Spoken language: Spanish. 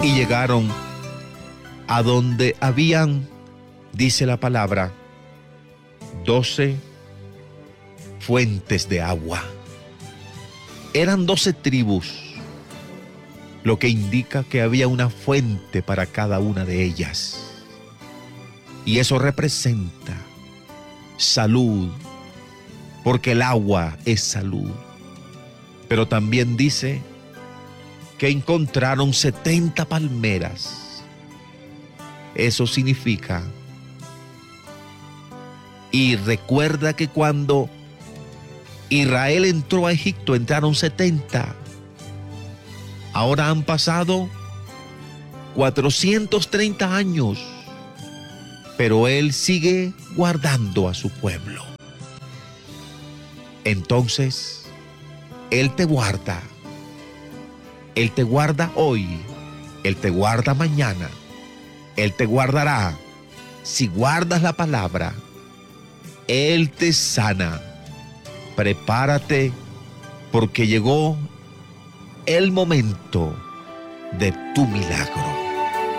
Y llegaron a donde habían, dice la palabra, 12 fuentes de agua. Eran 12 tribus, lo que indica que había una fuente para cada una de ellas. Y eso representa salud, porque el agua es salud. Pero también dice que encontraron 70 palmeras. Eso significa, y recuerda que cuando Israel entró a Egipto entraron 70. Ahora han pasado 430 años, pero Él sigue guardando a su pueblo. Entonces, Él te guarda. Él te guarda hoy, Él te guarda mañana, Él te guardará. Si guardas la palabra, Él te sana. Prepárate, porque llegó el momento de tu milagro.